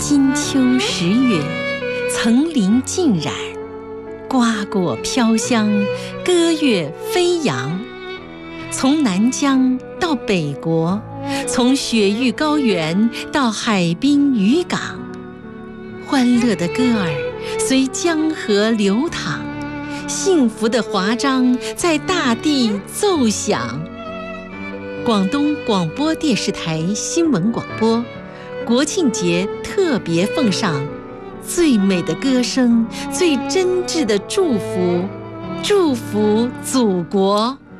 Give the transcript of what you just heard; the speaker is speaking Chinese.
金秋10月，层林尽染，瓜果飘香，歌乐飞扬。从南疆到北国，从雪域高原到海滨渔港，欢乐的歌儿随江河流淌，幸福的华章在大地奏响。广东广播电视台新闻广播，国庆节特别奉上最美的歌声，最真挚的祝福，祝福祖国。